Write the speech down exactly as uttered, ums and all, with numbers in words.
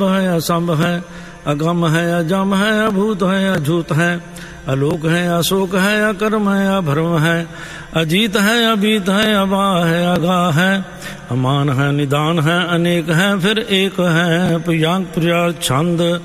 है असंभ है, अगम है अजम है, अभूत है अझूत है, अलोक है अशोक है, अकर्म है अभर्म है, अजीत है अबीत है, अबा है अगा है, अमान है निदान है, अनेक है फिर एक है। प्रियांक प्रिया छंद।